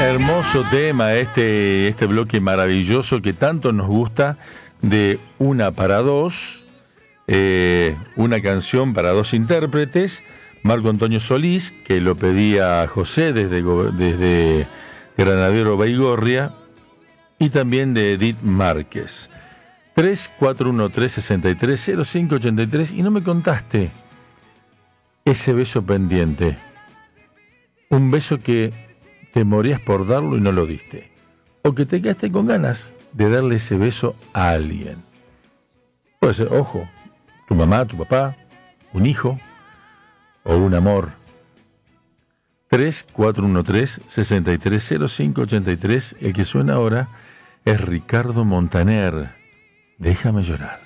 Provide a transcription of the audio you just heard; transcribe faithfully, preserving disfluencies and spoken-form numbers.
Hermoso tema este, este bloque maravilloso que tanto nos gusta de Una para Dos, eh, una canción para dos intérpretes, Marco Antonio Solís, que lo pedía José desde, desde Granadero Baigorria, y también de Edith Márquez. tres cuatro uno tres, seis tres cero cinco ocho tres, y no me contaste ese beso pendiente, un beso que te morías por darlo y no lo diste, o que te quedaste con ganas de darle ese beso a alguien. Puede ser, ojo, tu mamá, tu papá, un hijo o un amor. tres cuatro uno tres, seis tres cero cinco ocho tres. El que suena ahora es Ricardo Montaner. Déjame llorar.